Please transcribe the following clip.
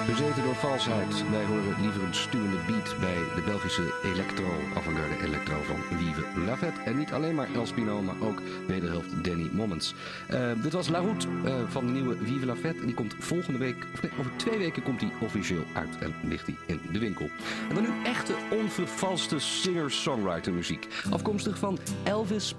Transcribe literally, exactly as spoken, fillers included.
Bezeten door valsheid. Wij horen liever een stuwende beat bij de Belgische electro, avant-garde electro van Vive la Fête. En niet alleen maar El Spino, maar ook wederhelft Danny Moments. Uh, dit was La Route uh, van de nieuwe Vive la Fête. En die komt volgende week, of nee, over twee weken komt die officieel uit en ligt die in de winkel. En dan nu echte onvervalste singer-songwriter muziek. Afkomstig van Elvis